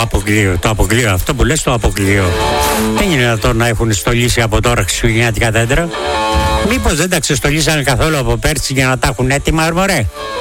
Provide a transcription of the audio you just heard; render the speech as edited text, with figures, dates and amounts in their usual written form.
Το αποκλείω. Αυτό που λες το αποκλείω. Δεν είναι δυνατόν να έχουν στολίσει από τώρα χριστουγεννιάτικα δέντρα. Μήπως δεν τα ξεστολίσανε καθόλου από πέρσι για να τα έχουν έτοιμα, μωρέ?